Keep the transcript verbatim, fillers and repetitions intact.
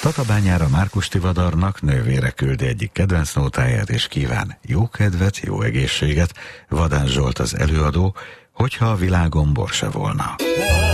Tatabányára Márkus Tivadarnak nővére küldi egyik kedvenc nótáját, és kíván jó kedvet, jó egészséget. Vadán Zsolt az előadó, hogyha a világon bor se volna.